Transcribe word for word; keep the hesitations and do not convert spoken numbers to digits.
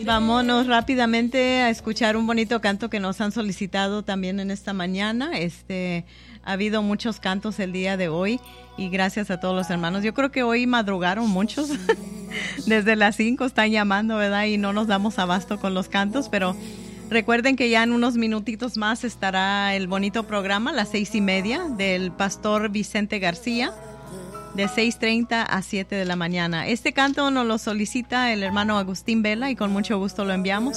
Vámonos rápidamente a escuchar un bonito canto que nos han solicitado también en esta mañana. Este, ha habido muchos cantos el día de hoy y gracias a todos los hermanos. Yo creo que hoy madrugaron muchos. Desde las cinco están llamando, ¿verdad? Y no nos damos abasto con los cantos, pero recuerden que ya en unos minutitos más estará el bonito programa, las seis y media, del pastor Vicente García, de seis treinta a siete de la mañana. Este canto nos lo solicita el hermano Agustín Vela y con mucho gusto lo enviamos.